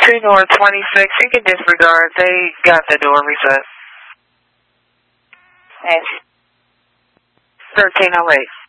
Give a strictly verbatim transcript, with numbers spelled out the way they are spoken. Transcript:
two North twenty-six, you can disregard. They got the door reset. And thirteen oh eight.